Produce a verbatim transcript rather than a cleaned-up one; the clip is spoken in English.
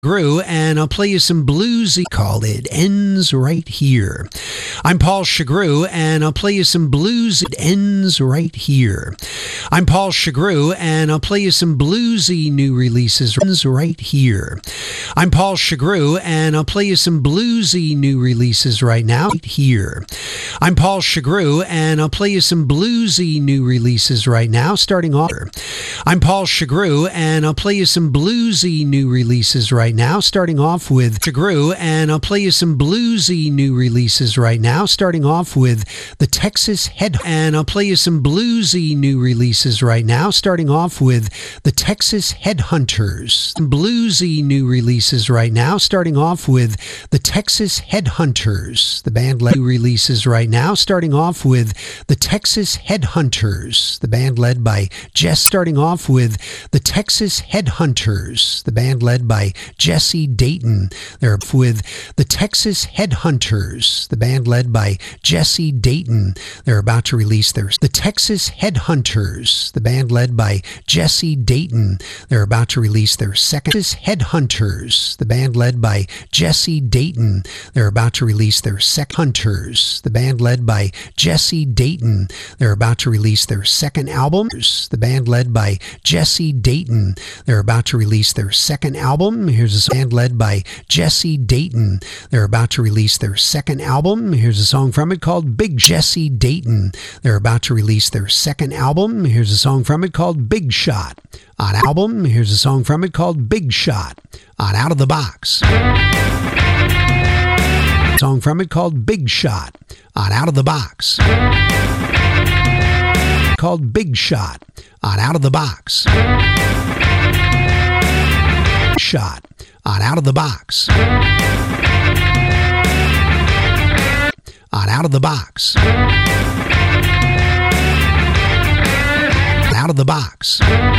Grew, and I'll play you some bluesy called It Ends Right Here. I'm Paul Chagru, and I'll play you some blues. It ends right here. I'm Paul Chagru, and I'll play you some bluesy new releases. Ends right here. I'm Paul Chagru, and I'll play you some bluesy new releases right now. Right here. I'm Paul Chagru, and I'll play you some bluesy new releases right now. Starting off. I'm Paul Chagru, and I'll play you some bluesy new releases right now. Starting off with Chagru, and I'll play you some bluesy new releases right now. Starting off with the Texas Head, and I'll play you some bluesy new releases right now. Starting off with the Texas Headhunters. Bluesy new releases right now. Starting off with the Texas Headhunters. The band led releases right now. Starting off with the Texas Headhunters. The band led by Jess. Starting off with the Texas Headhunters. The band led by Jesse Dayton. They're with the Texas Headhunters. The band led by Jesse Dayton. They're about to release their the Texas Headhunters. The band led by Jesse Dayton. They're about to release their second Texas Headhunters. The band led by Jesse Dayton. They're about to release their second Hunters. The band led by Jesse Dayton. They're about to release their second album. The band led by Jesse Dayton. They're about to release their second album. Here's a band led by Jesse Dayton. They're about to release their second album. Here's a song from it called Big Jesse Dayton. They're about to release their second album. Here's a song from it called Big Shot. On album, here's a song from it called Big Shot. On Out of the Box. Song from it called Big Shot. On Out of the Box. Called Big Shot. On Out of the Box. Shot. On Out of the Box. On Out of the Box. Out of the Box.